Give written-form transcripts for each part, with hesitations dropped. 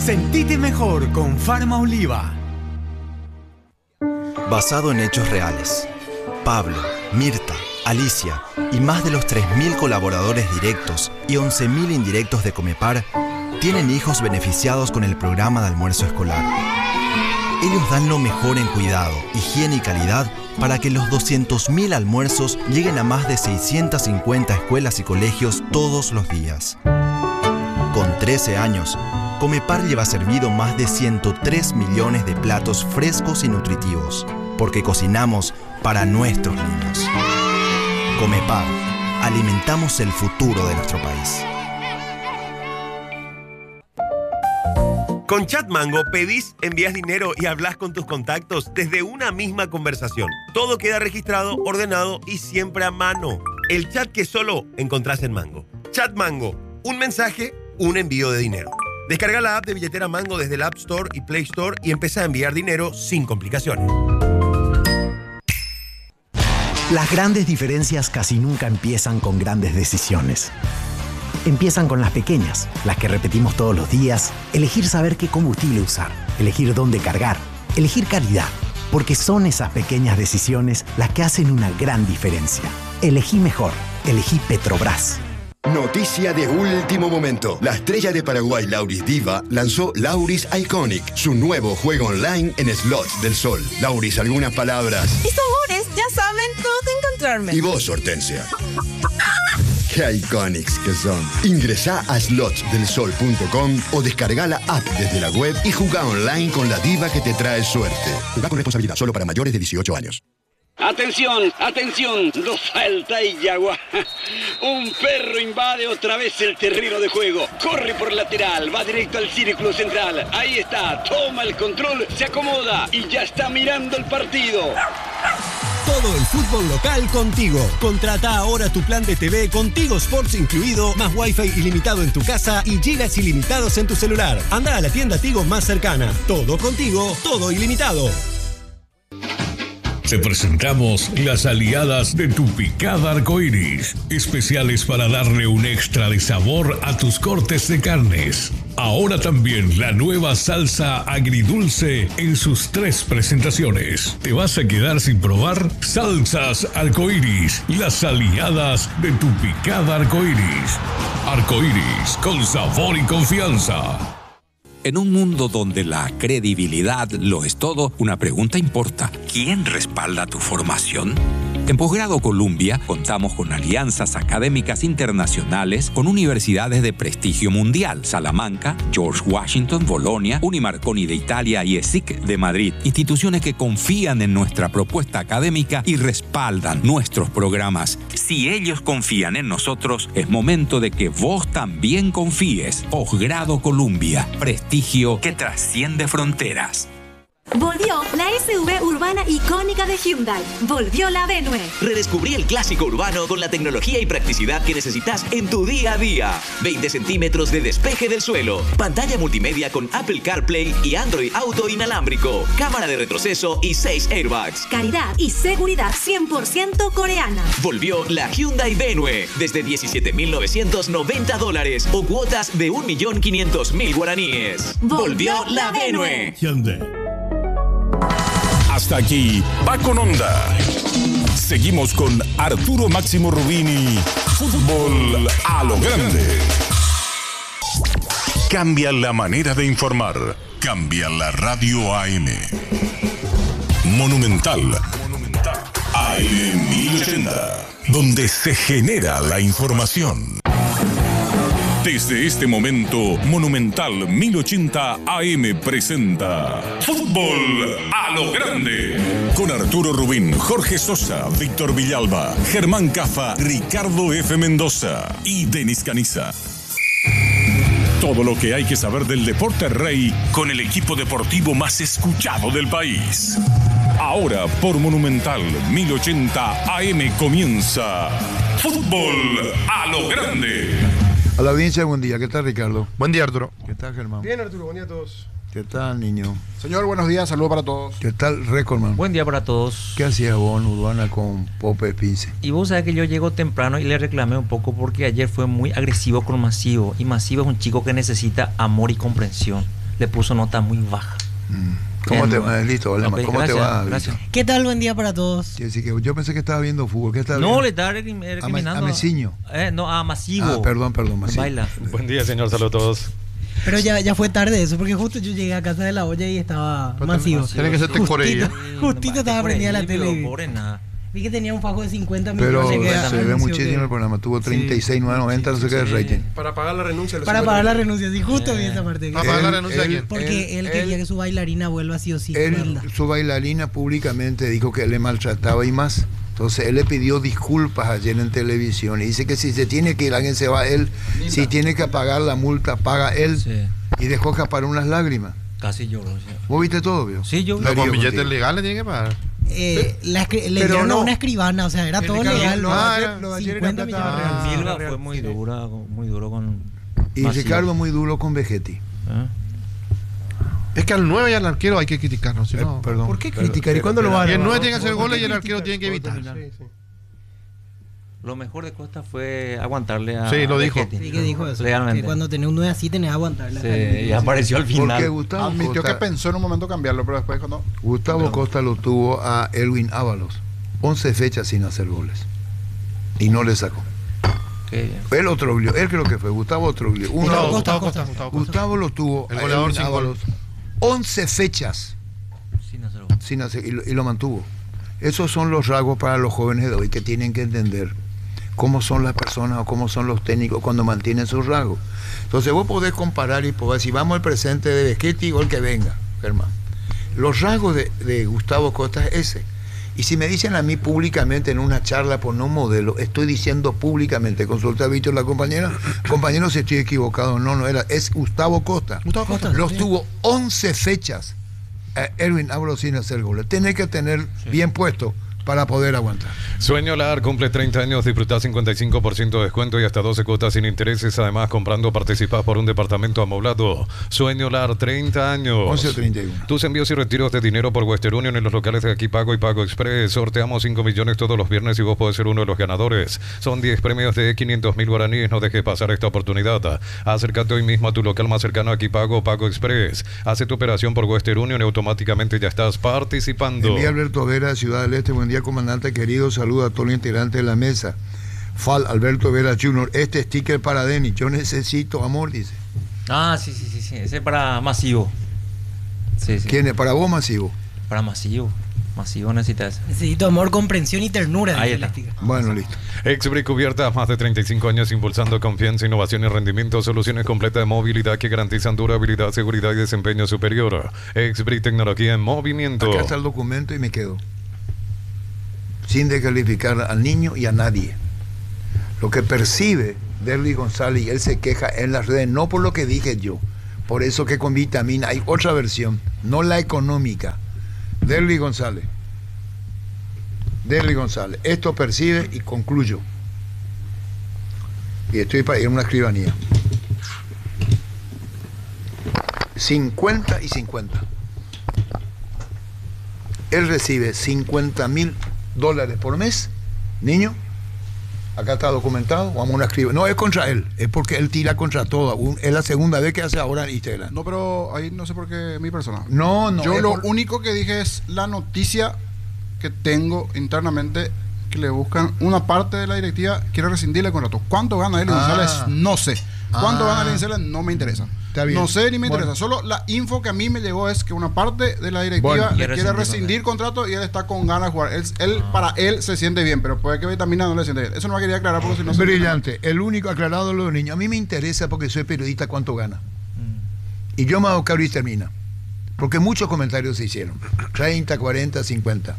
Sentite mejor con Farma Oliva. Basado en hechos reales. Pablo, Mirta, Alicia y más de los 3.000 colaboradores directos y 11.000 indirectos de Comepar tienen hijos beneficiados con el programa de almuerzo escolar. Ellos dan lo mejor en cuidado, higiene y calidad para que los 200.000 almuerzos lleguen a más de 650 escuelas y colegios todos los días. Con 13 años, Comepar lleva servido más de 103 millones de platos frescos y nutritivos, porque cocinamos para nuestros niños. Comepar, alimentamos el futuro de nuestro país. Con Chatmango pedís, envías dinero y hablas con tus contactos desde una misma conversación. Todo queda registrado, ordenado y siempre a mano. El chat que solo encontrás en Mango. Chatmango, un mensaje, un envío de dinero. Descarga la app de billetera Mango desde el App Store y Play Store y empieza a enviar dinero sin complicaciones. Las grandes diferencias casi nunca empiezan con grandes decisiones. Empiezan con las pequeñas, las que repetimos todos los días. Elegir saber qué combustible usar, elegir dónde cargar, elegir calidad. Porque son esas pequeñas decisiones las que hacen una gran diferencia. Elegí mejor, elegí Petrobras. Noticia de último momento. La estrella de Paraguay, Lauris Diva, lanzó Lauris Iconic, su nuevo juego online en slots del sol. Lauris, algunas palabras. Mis amores, ya saben dónde encontrarme. Y vos, Hortensia. ¡Qué iconics que son! Ingresá a slotsdelsol.com o descarga la app desde la web y jugá online con la diva que te trae suerte. Jugá con responsabilidad, solo para mayores de 18 años. ¡Atención! ¡Atención! ¡No falta y yagua! Un perro invade otra vez el terreno de juego. Corre por lateral, va directo al círculo central. Ahí está, toma el control, se acomoda y ya está mirando el partido. Todo el fútbol local contigo. Contrata ahora tu plan de TV con Tigo Sports incluido, más Wi-Fi ilimitado en tu casa y gigas ilimitados en tu celular. Anda a la tienda Tigo más cercana. Todo contigo, todo ilimitado. Te presentamos las aliadas de tu picada arcoíris, especiales para darle un extra de sabor a tus cortes de carnes. Ahora también la nueva salsa agridulce en sus 3 presentaciones. ¿Te vas a quedar sin probar? Salsas arcoíris, las aliadas de tu picada arcoíris. Arcoíris, con sabor y confianza. En un mundo donde la credibilidad lo es todo, una pregunta importa. ¿Quién respalda tu formación? En Posgrado Columbia contamos con alianzas académicas internacionales con universidades de prestigio mundial: Salamanca, George Washington, Bolonia, Unimarconi de Italia y ESIC de Madrid. Instituciones que confían en nuestra propuesta académica y respaldan nuestros programas. Si ellos confían en nosotros, es momento de que vos también confíes. Posgrado Columbia, prestigio que trasciende fronteras. Volvió la SUV urbana icónica de Hyundai. Volvió la Venue. Redescubrí el clásico urbano con la tecnología y practicidad que necesitas en tu día a día. 20 centímetros de despeje del suelo. Pantalla multimedia con Apple CarPlay y Android Auto inalámbrico. Cámara de retroceso y 6 airbags. Calidad y seguridad 100% coreana. Volvió la Hyundai Venue. Desde $17,990 o cuotas de 1.500.000 guaraníes. Volvió la Venue. Hyundai. Hasta aquí, va con onda. Seguimos con Arturo Máximo Rubini. Fútbol a lo grande. Cambia la manera de informar. Cambia la radio AM. Monumental. AM 1080. Donde se genera la información. Desde este momento, Monumental 1080 AM presenta Fútbol a lo Grande. Con Arturo Rubín, Jorge Sosa, Víctor Villalba, Germán Cafa, Ricardo F. Mendoza y Denis Caniza. Todo lo que hay que saber del deporte rey con el equipo deportivo más escuchado del país. Ahora por Monumental 1080 AM comienza Fútbol a lo Grande. A la audiencia, buen día. ¿Qué tal, Ricardo? Buen día, Arturo. ¿Qué tal, Germán? Bien, Arturo. Buen día a todos. ¿Qué tal, niño? Señor, buenos días. Saludos para todos. ¿Qué tal, Recordman? Buen día para todos. ¿Qué hacía vos en Urbana con Pope Pince? Y vos sabés que yo llego temprano y le reclamé un poco porque ayer fue muy agresivo con Masivo. Y Masivo es un chico que necesita amor y comprensión. le puso nota muy baja. ¿Cómo te va? Listo, hola, Ok, ¿cómo gracias, te va? gracias. ¿Qué tal? Buen día para todos. Quiere decir que yo pensé que estaba viendo fútbol. ¿Qué estaba No, viendo? le está recriminando. A Messiño. No, a Masivo. Ah, perdón, Masivo. Baila. Buen día, señor. Saludos a todos. Pero ya fue tarde eso, porque justo yo llegué a casa de la olla y estaba Masivo. Tiene que ser temporilla. Justito estaba prendida la tele. Pobre nada. Vi que tenía un fajo de 50 Pero millones. se ve muchísimo el programa. Tuvo 36,990, no sé qué de rating. Para pagar la renuncia. Para pagar la renuncia, sí, justo vi esa parte. ¿Para pagar la renuncia a quién? Porque él quería que su bailarina vuelva sí o sí. Su bailarina públicamente dijo que él le maltrataba y más. Entonces él le pidió disculpas ayer en televisión y dice que si se tiene que ir, alguien se va él. Si tiene que pagar la multa, paga él. Sí. Y dejó escapar unas lágrimas. Casi lloró. Sí. ¿Vos viste todo, vio? Sí, yo vi. Pero con billetes legales tiene que pagar. Le dieron a una escribana, o sea, era todo legal. Lo de ayer era 50 plata millones. real. Silva fue muy duro con Y Masivo. Ricardo muy duro con Vegetti. Es que al 9 y al arquero hay que criticarlo. Si no, Perdón. ¿por qué criticar? ¿Y cuándo lo va van a a el 9 no, tiene que hacer no, goles no, y el no, arquero tiene que evitar. Lo mejor de Costa fue aguantarle a Sí, lo dijo. Vegetti. Sí, que dijo eso. Legalmente. Que cuando tenés un 9 así tenés que aguantarle. Sí, y apareció al final. Porque Gustavo Admitió Costa, que pensó en un momento cambiarlo, pero después cuando... Gustavo Costa lo tuvo a Erwin Ábalos 11 fechas sin hacer goles y no le sacó. Qué bien. Él otro Troglio, él creo que fue Gustavo Troglio. Gustavo Costa. Gustavo lo tuvo El a goleador Erwin sin gol. Ábalos 11 fechas Sin hacer gol. sin hacer, y lo mantuvo. Esos son los rasgos para los jóvenes de hoy que tienen que entender cómo son las personas o cómo son los técnicos cuando mantienen sus rasgos. Entonces vos podés comparar y podés decir, vamos al presente de Vegetti o el que venga, Germán. Los rasgos de Gustavo Costa es ese. Y si me dicen a mí públicamente en una charla por no modelo, estoy diciendo públicamente, consulta a Víctor la compañera, compañero, si estoy equivocado, no era, es Gustavo Costa. Gustavo Costa. Los tuvo 11 fechas Erwin Ábalos sin hacer goles. Tenés que tener bien puesto para poder aguantar. Sueño LAR cumple 30 años, disfrutás 55% de descuento y hasta 12 cuotas sin intereses. Además, comprando participás por un departamento amoblado. Sueño LAR, 30 años. 11 o 31. Tus envíos y retiros de dinero por Western Union en los locales de Aquí Pago y Pago Express. Sorteamos 5 millones todos los viernes y vos podés ser uno de los ganadores. Son 10 premios de 500.000 guaraníes. No dejes pasar esta oportunidad. Acércate hoy mismo a tu local más cercano a Aquí Pago o Pago Express. Hace tu operación por Western Union y automáticamente ya estás participando. Envía Alberto Vera, Ciudad del Este. Buen día, comandante querido. Saluda a todos los integrantes de la mesa. Fal Alberto Vera Jr. Este sticker para Denis. Yo necesito amor, dice. Ah, sí. Ese es para Masivo. Sí. ¿Quién es? ¿Para vos, Masivo? Para Masivo. Masivo necesita eso. Necesito amor, comprensión y ternura. Ahí está. Bueno, listo. Exbrick Cubiertas, más de 35 años impulsando confianza, innovación y rendimiento. Soluciones completas de movilidad que garantizan durabilidad, seguridad y desempeño superior. Exbrick, tecnología en movimiento. Acá está el documento y me quedo. Sin descalificar al niño y a nadie. Lo que percibe Derly González, y él se queja en las redes, no por lo que dije yo. Por eso que con vitamina hay otra versión, no la económica. Derly González. Esto percibe y concluyo. Y estoy para ir a una escribanía. 50 y 50. Él recibe $50,000 por mes, niño. Acá está documentado, vamos a una escribanía. No es contra él, es porque él tira contra todo. Es la segunda vez que hace ahora en Instagram. No, pero ahí no sé por qué mi persona. No. Yo lo único que dije es la noticia que tengo internamente, que le buscan una parte de la directiva, quiere rescindirle el contrato. ¿Cuánto gana Derly González? No sé. ¿Cuánto gana Derly González? No me interesa. Está bien. No sé ni me interesa. Bueno. Solo la info que a mí me llegó es que una parte de la directiva le quiere rescindir contrato y él está con ganas de jugar. Para él se siente bien, pero puede que Vitamina no le siente bien. Eso no me quería aclarar porque si no se brillante. El único aclarado de los niños. A mí me interesa porque soy periodista cuánto gana. Y yo me hago cargo y termina. Porque muchos comentarios se hicieron. 30, 40, 50.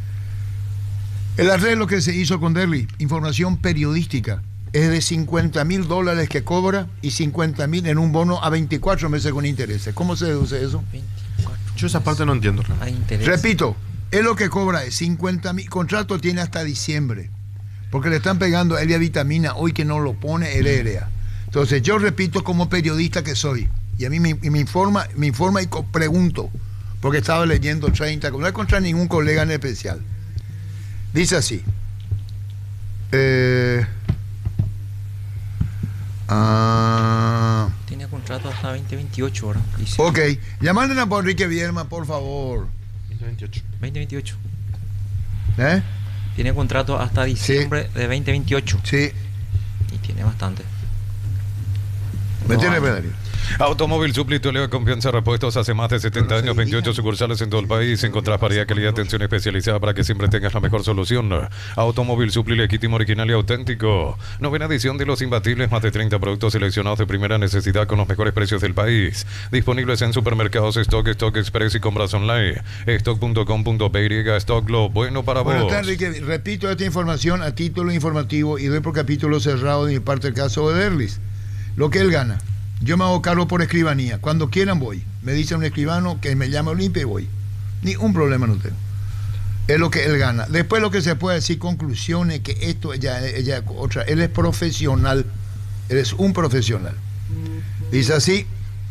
El arreglo que se hizo con Derly, información periodística, es de $50,000 que cobra y 50,000 en un bono a 24 meses con intereses. ¿Cómo se deduce eso? 24. Yo esa parte no entiendo. Repito, es lo que cobra es 50,000. Contrato tiene hasta diciembre. Porque le están pegando a Elia Vitamina hoy que no lo pone el EREA. Entonces yo repito como periodista que soy. Y a mí me informa y pregunto. Porque estaba leyendo 30, no es contra ningún colega en especial. Dice así. Tiene contrato hasta 2028, ¿verdad? Ok, llamarle a Enrique Bielma, por favor. 2028. ¿Eh? Tiene contrato hasta diciembre de 2028. Sí. Y tiene bastante. ¿Me tiene Pedro? Automóvil Supli, tu Leo Confianza Repuestos hace más de 70 años, 28 sucursales en todo el país. Encontrás variedad, calidad y atención especializada para que siempre tengas la mejor solución. Automóvil Supli, legítimo, original y auténtico. Novena edición de Los Imbatibles, más de 30 productos seleccionados de primera necesidad con los mejores precios del país. Disponibles en supermercados Stock, Stock Express y compras online. Stock.com.py, Stock, lo bueno para vos. Bueno, está, Enrique, repito esta información a título informativo y doy por capítulo cerrado de mi parte el caso de Derlis. Lo que él gana. Yo me hago cargo por escribanía. Cuando quieran voy. Me dice un escribano que me llama Olimpia y voy. Ni un problema no tengo. Es lo que él gana. Después lo que se puede decir, conclusiones, que esto ya otra. Él es profesional. Él es un profesional. Dice así,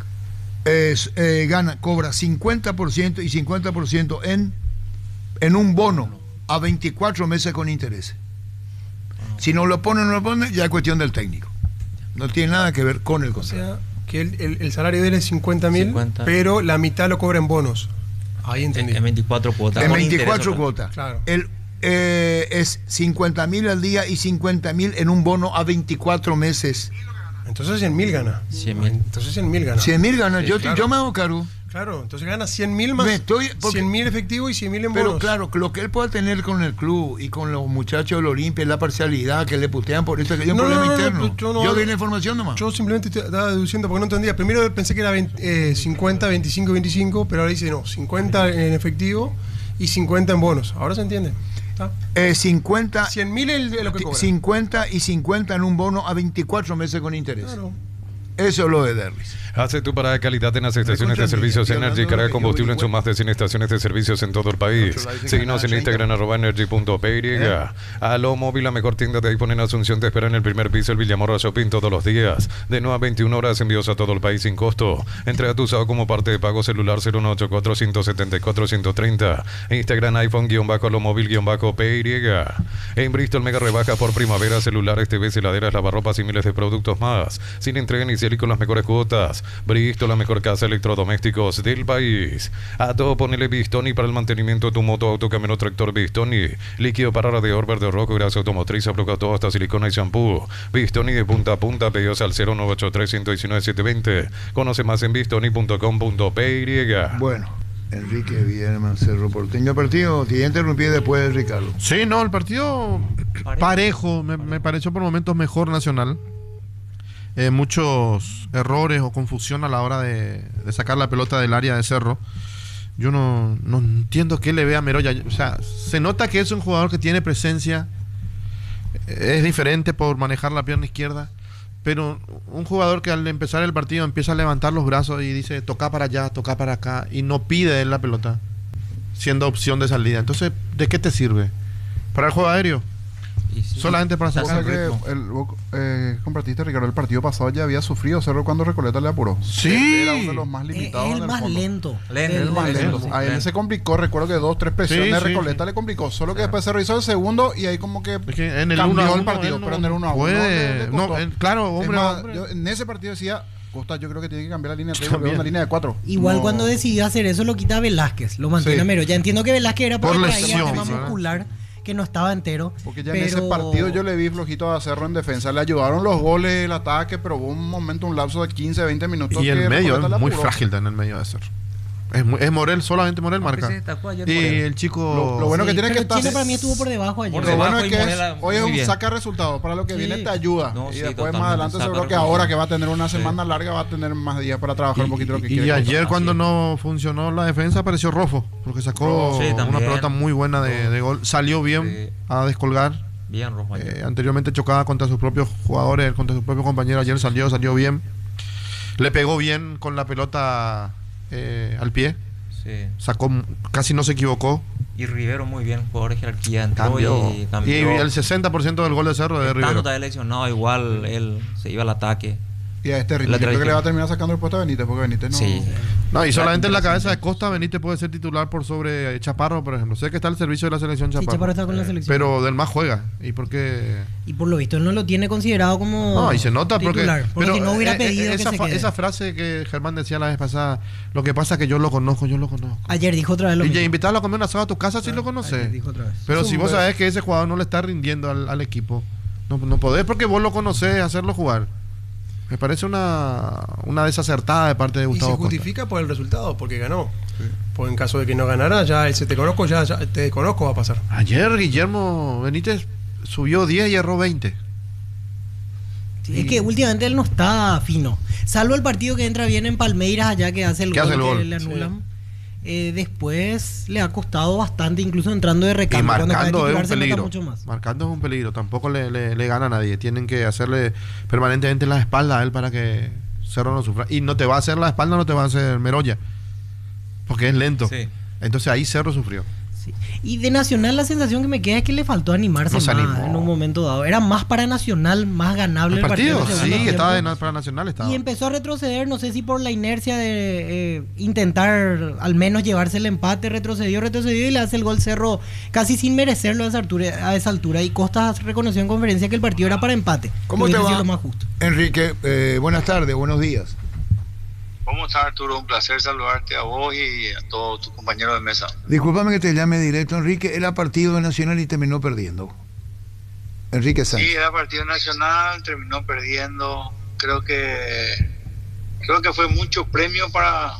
cobra 50% y 50% en un bono a 24 meses con interés. Si no lo pone o no lo pone, ya es cuestión del técnico. No tiene nada que ver con el contrato. O sea, que el salario de él es 50.000, pero la mitad lo cobra en bonos. Ahí entendí. En 24 cuotas. En 24 cuotas. Claro. Él es 50.000 al día y 50.000 en un bono a 24 meses. Entonces 100.000 gana. 100.000. Entonces 100.000 gana. 100.000 gana. Sí, Yo me hago cargo. Claro, entonces gana 100.000 más. 100.000 efectivo y 100.000 en bonos. Pero claro, lo que él pueda tener con el club y con los muchachos del Olimpia es la parcialidad que le putean por esto, que hay un problema interno. Yo doy la información nomás. Yo simplemente estaba deduciendo porque no entendía. Primero pensé que era 50, 25, 25, pero ahora dice no, 50 en efectivo y 50 en bonos. Ahora se entiende. 50 100.000 es lo que cobra. 50 y 50 en un bono a 24 meses con interés. Claro. Eso es lo de Derlis. Hace tu parada de calidad en las estaciones de servicios Energy. Carga combustible en sus más de 100 estaciones de servicios en todo el país. Síguenos en Instagram @energy.py. Aló Móvil, la mejor tienda de iPhone en Asunción, te espera en el primer piso, el Villamorra Shopping, todos los días. De 9 a 21 horas, envíos a todo el país sin costo. Entrega tu usado como parte de pago celular 0184-174-130. Instagram iPhone-Aló Móvil-PY. En Bristol, mega rebaja por primavera, celulares, TVs, heladeras, lavarropas y miles de productos más. Sin entrega inicial y con las mejores cuotas. Bristol, la mejor casa de electrodomésticos del país. A todo ponele Bistoni para el mantenimiento de tu moto, auto, camión o tractor. Bistoni. Líquido para radiador verde rojo, grasa automotriz, aplica todo hasta silicona y shampoo. Bistoni de punta a punta, pedidos al 0983-119-720. Conoce más en bistoni.com.py. Bueno, Enrique Bielma, Cerro Porteño. Partido, te interrumpí después, Ricardo. Sí, no, el partido parejo, me pareció por momentos mejor Nacional. Muchos errores o confusión a la hora de sacar la pelota del área de Cerro. Yo no entiendo qué le ve a Meroya. O sea, se nota que es un jugador que tiene presencia, es diferente por manejar la pierna izquierda, pero un jugador que al empezar el partido empieza a levantar los brazos y dice toca para allá, toca para acá, y no pide él la pelota siendo opción de salida. Entonces, ¿de qué te sirve? ¿Para el juego aéreo? Solamente para sacar que compartiste, Ricardo, el partido pasado ya había sufrido Cerro cuando Recoleta le apuró. Sí, era uno de los más limitados. El más lento. El más lento. A él se complicó, recuerdo que 2, 3 presiones Recoleta le complicó. Solo que después se revisó el segundo y ahí como que en el cambió el partido. Pero en el 1-1 claro, hombre. Yo en ese partido decía, Costa, yo creo que tiene que cambiar la línea de 3, una línea de 4. Igual cuando decidió hacer eso lo quita Velázquez, lo mantiene a Mero. Ya entiendo que Velázquez era por lesión, tema muscular, que no estaba entero. Porque ya en ese partido yo le vi flojito a Cerro en defensa. Le ayudaron los goles, el ataque, pero hubo un momento, un lapso de 15, 20 minutos. Y el medio es muy frágil en el medio de Cerro. Es Morel, solamente Morel marca. Y el chico... Lo bueno que tiene que estar... Chile para mí estuvo por debajo ayer. Lo bueno es que hoy es un saca resultados. Para lo que viene te ayuda. Y después más adelante seguro que ahora que va a tener una semana larga va a tener más días para trabajar un poquito lo que quiere. Y ayer cuando no funcionó la defensa apareció Rofo, porque sacó una pelota muy buena de gol. Salió bien a descolgar. Bien Rofo. Anteriormente chocaba contra sus propios jugadores, contra sus propios compañeros. Ayer salió bien. Le pegó bien con la pelota al pie. Sacó, casi no se equivocó. Y Rivero muy bien, jugador de jerarquía, entró y cambió. Y el 60% del gol de Cerro de Rivero. Está lesionado, igual él se iba al ataque. Y a este ritmo creo que le va a terminar sacando el puesto a Benítez, porque Benítez no... No, y solamente en la cabeza de Costa Benítez puede ser titular por sobre Chaparro, por ejemplo. Sé que está el servicio de la selección Chaparro. Sí, Chaparro está con la selección. Pero del más juega. ¿Y por qué? Y por lo visto él no lo tiene considerado como no, y se nota titular, porque si no hubiera pedido que se quede. Esa frase que Germán decía la vez pasada, lo que pasa es que yo lo conozco. Ayer dijo otra vez lo mismo. Y invitarlo a comer un asado a tu casa si lo conoces. Dijo otra vez. Pero si vos sabés que ese jugador no le está rindiendo al equipo, no podés porque vos lo conocés hacerlo jugar. Me parece una desacertada de parte de Gustavo Costa. Y se justifica por el resultado, porque ganó. Sí. Pues en caso de que no ganara, ya ese te conozco va a pasar. Ayer Guillermo Benítez subió 10 y erró 20. Sí, es que últimamente él no está fino. Salvo el partido que entra bien en Palmeiras, allá que hace el gol que le anulan. Sí. Después le ha costado bastante, incluso entrando de recambio. Y marcando es un peligro. Mucho más. Marcando es un peligro. Tampoco le gana a nadie. Tienen que hacerle permanentemente la espalda a él para que Cerro no sufra. Y no te va a hacer la espalda, no te va a hacer Meroya. Porque es lento. Sí. Entonces ahí Cerro sufrió. Sí. Y de Nacional la sensación que me queda es que le faltó animarse más en un momento dado. Era más para Nacional, más ganable el partido. Sí, estaba para Nacional. Y empezó a retroceder, no sé si por la inercia de intentar al menos llevarse el empate, retrocedió y le hace el gol Cerro casi sin merecerlo a esa altura. Y Costa reconoció en conferencia que el partido era para empate. ¿Cómo te va? Lo más justo. Enrique, buenas tardes, buenos días. ¿Cómo estás, Arturo? Un placer saludarte a vos y a todos tus compañeros de mesa. Discúlpame que te llame directo, Enrique. Era partido de Nacional y terminó perdiendo. Enrique Sánchez. Sí, era partido nacional, terminó perdiendo. Creo que fue mucho premio para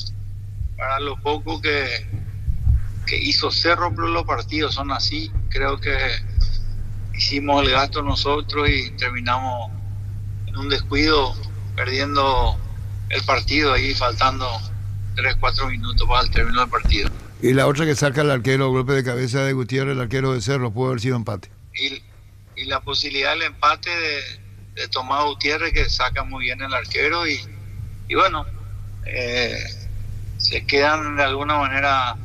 lo poco que hizo Cerro, pero los partidos son así. Creo que hicimos el gasto nosotros y terminamos en un descuido, perdiendo el partido ahí, faltando 3-4 minutos para el término del partido. Y la otra que saca el arquero, golpe de cabeza de Gutiérrez, el arquero de Cerro, pudo haber sido empate. Y la posibilidad del empate de Tomás Gutiérrez, que saca muy bien el arquero, y bueno, se quedan de alguna manera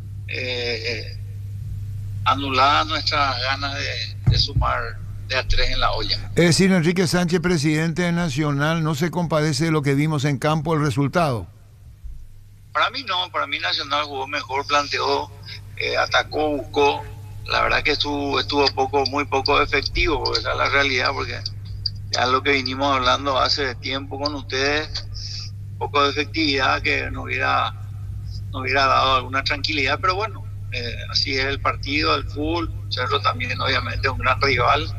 anuladas nuestras ganas de sumar de a 3 en la olla. Es decir, Enrique Sánchez, presidente de Nacional, no se compadece de lo que vimos en campo, el resultado. Para mí no, para mí Nacional jugó mejor, planteó, atacó, buscó. La verdad que estuvo muy poco efectivo, porque esa es la realidad, porque ya lo que vinimos hablando hace tiempo con ustedes, poco de efectividad que nos hubiera dado alguna tranquilidad, pero bueno, así es el partido, el fútbol. Cerro también obviamente es un gran rival,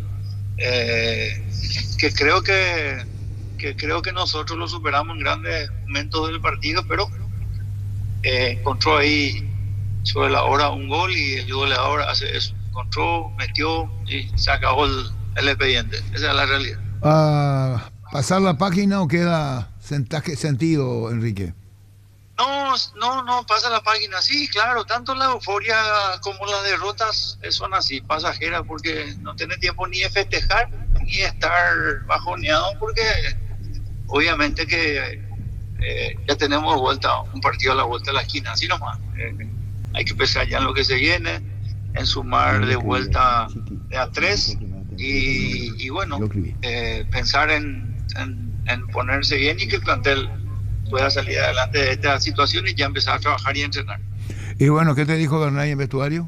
que creo que nosotros lo superamos en grandes momentos del partido, pero encontró ahí sobre la hora un gol y el goleador hace eso, encontró, metió y se acabó el expediente. Esa es la realidad. ¿Pasar la página o queda sentido, Enrique? No, pasa la página. Sí, claro, tanto la euforia como las derrotas son así, pasajeras, porque no tenés tiempo ni de festejar ni de estar bajoneado, porque obviamente que ya tenemos un partido a la vuelta de la esquina, así nomás. Hay que pensar ya en lo que se viene, en sumar de vuelta de a 3 y bueno, pensar en ponerse bien y que el plantel pueda salir adelante de esta situación y ya empezar a trabajar y a entrenar. Y bueno, ¿qué te dijo Bernay en vestuario?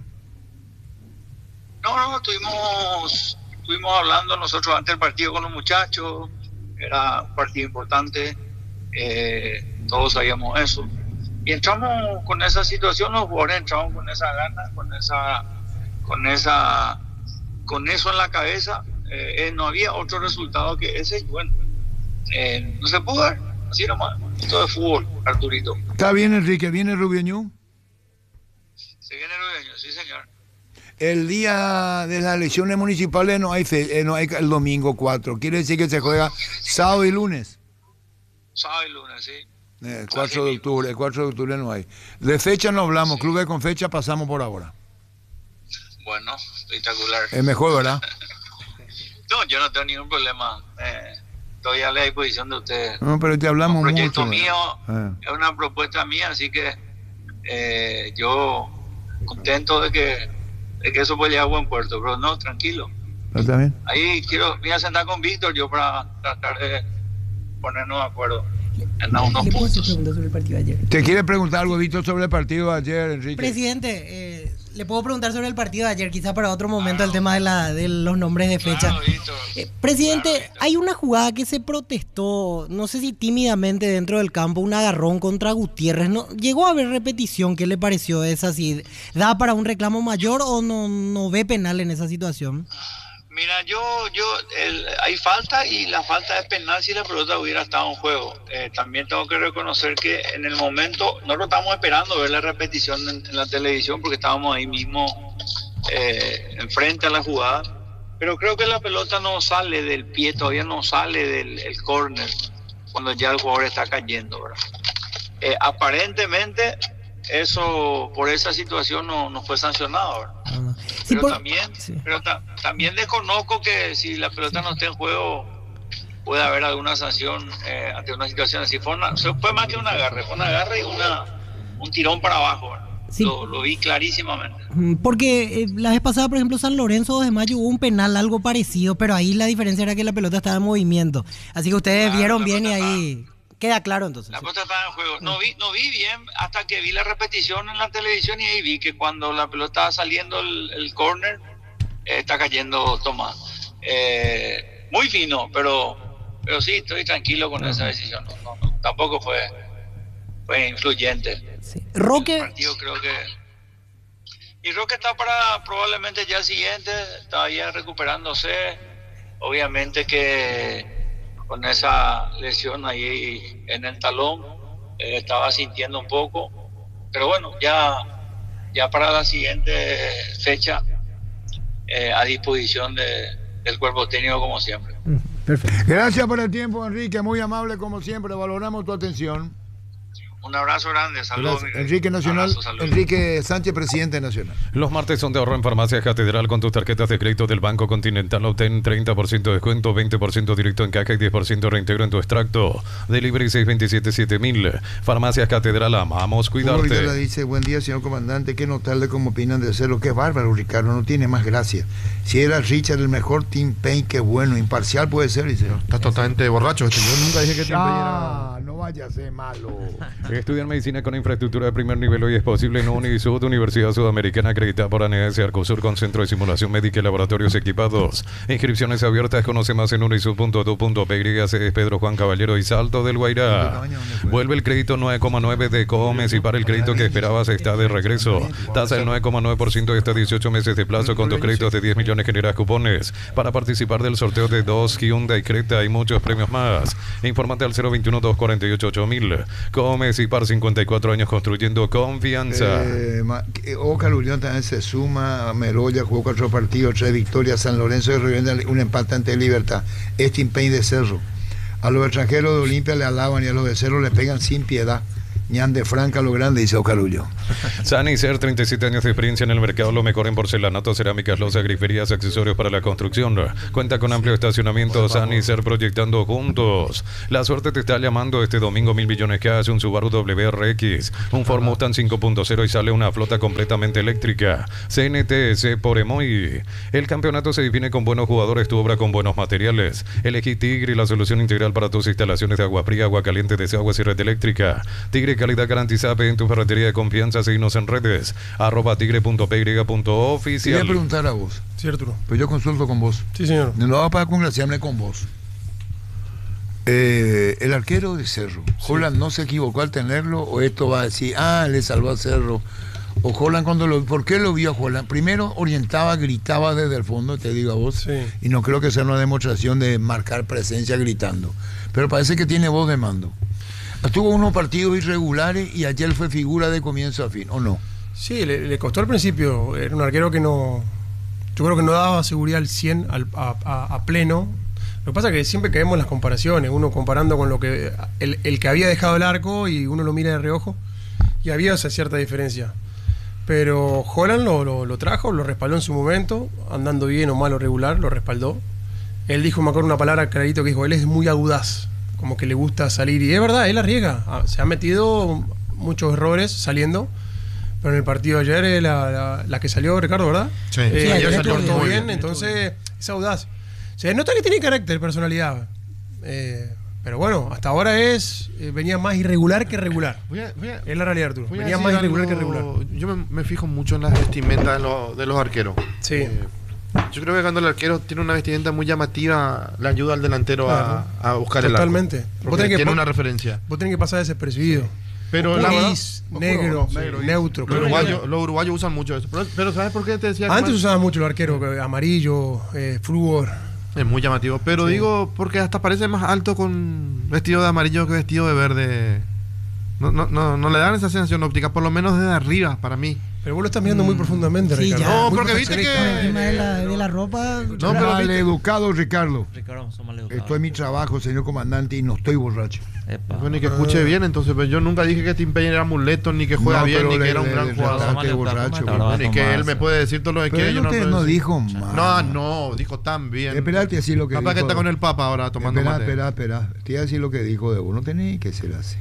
No, estuvimos hablando nosotros antes del partido con los muchachos, era un partido importante, todos sabíamos eso. Y entramos con esa situación, los jugadores entramos con esa gana, con eso en la cabeza. No había otro resultado que ese, y bueno, no se pudo dar, así nomás. Esto es fútbol, Arturito. ¿Está bien, Enrique? ¿Viene Rubioñú? Se viene Rubioñú, sí, señor. El día de las elecciones municipales no hay el domingo 4. ¿Quiere decir que se juega sábado y lunes? Sábado y lunes, sí. El 4 de octubre no hay. De fecha no hablamos, sí. Clubes con fecha pasamos por ahora. Bueno, espectacular. Es mejor, ¿verdad? No, yo no tengo ningún problema. Estoy a la disposición de ustedes. No, pero te hablamos un proyecto mucho. Mío, es una propuesta mía, así que yo contento de que eso pueda llegar a buen puerto, pero no, tranquilo. ¿Está bien? Ahí voy a sentar con Víctor yo para tratar de ponernos de acuerdo. Anda unos puntos. Preguntas sobre el partido de ayer. ¿Te quiere preguntar algo, Víctor, sobre el partido de ayer, Enrique? Presidente, le puedo preguntar sobre el partido de ayer, quizá para otro momento, el tema de los nombres de fecha. Presidente, hay una jugada que se protestó, no sé si tímidamente dentro del campo, un agarrón contra Gutiérrez. ¿No? ¿Llegó a haber repetición? ¿Qué le pareció esa? ¿Si da para un reclamo mayor o no ve penal en esa situación? Mira, hay falta y la falta es penal si la pelota hubiera estado en juego. También tengo que reconocer que en el momento, nosotros estábamos esperando ver la repetición en la televisión porque estábamos ahí mismo enfrente a la jugada, pero creo que la pelota no sale del pie, todavía no sale del córner cuando ya el jugador está cayendo, ¿verdad? Aparentemente eso, por esa situación no fue sancionado, ¿verdad? Pero también desconozco que si la pelota no está en juego puede haber alguna sanción ante una situación así. Fue más que un agarre, fue un agarre y un tirón para abajo, ¿verdad? Sí. Lo vi clarísimamente. Porque la vez pasada, por ejemplo, San Lorenzo de Mayo hubo un penal algo parecido, pero ahí la diferencia era que la pelota estaba en movimiento. Así que ustedes vieron bien y ahí queda claro entonces. La pelota estaba en juego. No vi bien hasta que vi la repetición en la televisión y ahí vi que cuando la pelota estaba saliendo el córner, está cayendo Tomás. Muy fino, pero sí, estoy tranquilo con esa decisión. No, tampoco fue influyente. Sí. Roque. El partido creo que... Y Roque está para probablemente ya el siguiente, está ya recuperándose. Obviamente que con esa lesión ahí en el talón estaba sintiendo un poco, pero bueno, ya para la siguiente fecha a disposición del cuerpo técnico como siempre. Perfecto. Gracias por el tiempo, Enrique, muy amable como siempre, valoramos tu atención. Un abrazo grande, saludos. Enrique Nacional, saludos. Enrique Sánchez, presidente nacional. Los martes son de ahorro en Farmacias Catedral con tus tarjetas de crédito del Banco Continental. Obtén 30% de descuento, 20% directo en caja y 10% reintegro en tu extracto. Delivery 627-7000. Farmacias Catedral, amamos cuidarte. Hugo dice, buen día, señor comandante, qué notable como opinan de Cerro. Qué bárbaro, Ricardo, no tiene más gracia. Si era Richard el mejor, Tim Payne, qué bueno, imparcial puede ser, dice. Está totalmente borracho. Yo nunca dije que Tim Payne era... No vaya a ser malo. Estudiar medicina con infraestructura de primer nivel hoy es posible en Unisud, Universidad Sudamericana acreditada por ANS Arcosur con centro de simulación médica y laboratorios equipados. Inscripciones abiertas, conoce más en unisud.edu.py. Es Pedro Juan Caballero y Salto del Guairá. Vuelve el crédito 9,9 de Comes y para el crédito que esperabas está de regreso. Tasa del 9,9% de hasta 18 meses de plazo con 2 créditos de 10 millones generas cupones. Para participar del sorteo de 2 Hyundai Creta y muchos premios más. Infórmate al 021-248-8000. Comes y par 54 años construyendo confianza. Oca Lurión también se suma. Meroya jugó 4 partidos, 3 victorias. San Lorenzo de Río, un empate ante Libertad. Tim Payne de Cerro. A los extranjeros de Olimpia le alaban y a los de Cerro le pegan sin piedad. Ñan de Franca, lo grande, dice Ocarullo. Sanicer, 37 años de experiencia en el mercado, lo mejor en porcelanato, cerámicas, losas, griferías, accesorios para la construcción. Cuenta con amplio estacionamiento. Sanicer, proyectando juntos. La suerte te está llamando este domingo. 1.000 millones cash, un Subaru WRX, un Ford Mustang 5.0 y sale una flota completamente eléctrica. CNTS por Emoy. El campeonato se define con buenos jugadores, tu obra con buenos materiales. Elegí Tigre, la solución integral para tus instalaciones de agua fría, agua caliente, desagües y red eléctrica. Tigre, calidad garantizada en tu ferretería de confianza. Seguinos en redes @tigre.py.oficial. Quería preguntar a vos. Cierto. Pero yo consulto con vos. Sí, señor. No va para congraciarme con vos. El arquero de Cerro, sí. ¿Holland no se equivocó al tenerlo? ¿O esto va a decir, le salvó a Cerro? O Holland ¿por qué lo vio a Holland? Primero orientaba, gritaba desde el fondo, te digo a vos. Sí. Y no creo que sea una demostración de marcar presencia gritando. Pero parece que tiene voz de mando. Tuvo unos partidos irregulares y ayer fue figura de comienzo a fin, ¿o no? Sí, le costó al principio. Era un arquero que yo creo que no daba seguridad al 100, a pleno. Lo que pasa es que siempre caemos en las comparaciones, uno comparando con lo que el que había dejado el arco y uno lo mira de reojo, y había esa cierta diferencia. Pero Holland lo trajo, lo respaldó en su momento, andando bien o mal o regular, lo respaldó. Él dijo, me acuerdo una palabra clarito que dijo, él es muy audaz, como que le gusta salir, y es verdad, él arriesga, se ha metido muchos errores saliendo, pero en el partido de ayer la que salió, Ricardo, ¿verdad? Sí, ayer salió muy bien, entonces es audaz. Se nota que tiene carácter, personalidad, Pero bueno, hasta ahora venía más irregular que regular. Es la realidad, Arturo. Venía más irregular que regular. Yo me fijo mucho en las vestimentas de los arqueros. Sí. Yo creo que cuando el arquero tiene una vestimenta muy llamativa, le ayuda al delantero a buscar totalmente. el arco. Totalmente. Tiene una referencia. Vos tenés que pasar desapercibido. Pero gris, negro, neutro. Los uruguayos usan mucho eso. Pero ¿sabes por qué te decía? Antes usaban mucho los arqueros, amarillo, flúor. Es muy llamativo. Pero digo, porque hasta parece más alto con vestido de amarillo que vestido de verde. No le dan esa sensación óptica, por lo menos desde arriba, para mí. Pero vos lo estás mirando muy profundamente, sí, Ricardo. Ya, no, porque viste que... de la ropa... No, pero mal educado, Ricardo. Ricardo, son mal educados. Esto es mi trabajo, señor comandante, y no estoy borracho. Bueno, y que escuche bien, entonces, pero yo nunca dije que Tim Payne era muleto, ni que juega bien, ni que era un gran jugador. Borracho. Ni que él me puede decir todo lo que quiere. Yo no dijo mal. No, dijo tan bien. Esperate así lo que Capaz dijo. que está con el Papa ahora tomando mate. Espera. Te voy a decir lo que dijo de vos. No tenés que ser así.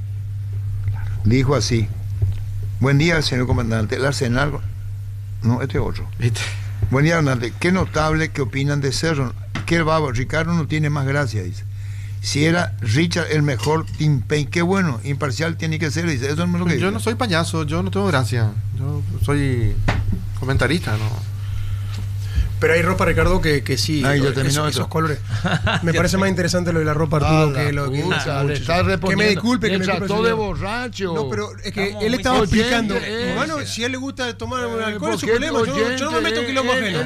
Dijo así: buen día, señor comandante. El Arsenal... No, este es otro. Buen día, comandante. Qué notable que opinan de Cerro. Qué babo. Ricardo no tiene más gracia, dice. Si era Richard el mejor, Tim Payne, qué bueno, imparcial tiene que ser, dice. Eso es lo que yo no soy payaso, yo no tengo gracia. Yo soy comentarista, ¿no? Pero hay ropa, Ricardo, que sí. Esos colores. Me parece más interesante lo de la ropa, Arturo, que lo que que me disculpe, que me trató de borracho. No, pero es que él estaba explicando. Bueno, si a él le gusta tomar alcohol, es su problema. Yo no me meto en quilombo ajeno.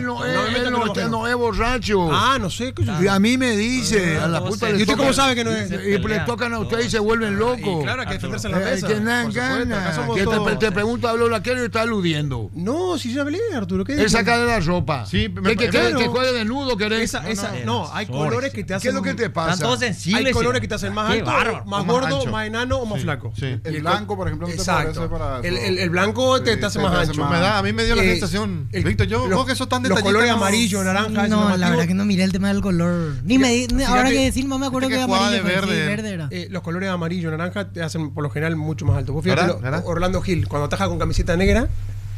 Él no es borracho. Ah, no sé. A mí me dice, a la puta. ¿Y usted cómo sabe que no es? Y le tocan a usted y se vuelven locos. Claro, hay que defenderse en la mesa. Que nada gana. Te pregunto, habló la que y está aludiendo. No, si yo hablé, Arturo. Él saca de la ropa. Sí, que juegue desnudo, querés. No, hay colores que te hacen. ¿Qué es lo que te pasa? Están todos sensibles. Hay colores que te hacen más alto, más gordo, más enano o más flaco. El blanco, por ejemplo, no te favorece para. El blanco te hace más ancho. A mí me dio la sensación. Víctor, vos que sos tan detallista. Los colores amarillo, naranja. No, la verdad que no miré el tema del color. Ahora que decir, no me acuerdo que amarillo. Verde era. Los colores amarillo, naranja te hacen por lo general mucho más alto. Vos fíjate, Orlando Gil, cuando ataja con camiseta negra